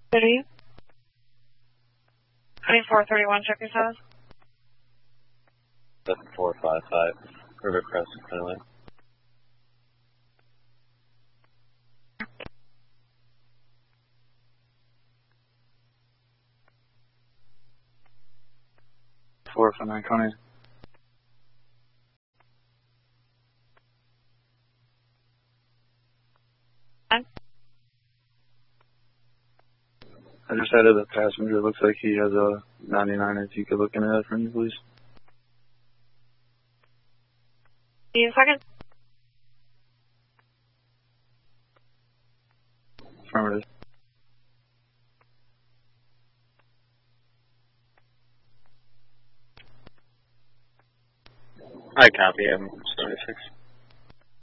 City. 2431, check your status. 7455, Rivercrest, Clearline. Four for 9 Coney. I just added a passenger. Looks like he has a 99. If you could look into that for me, please. See you in a second. Affirmative. I copy. I'm 76.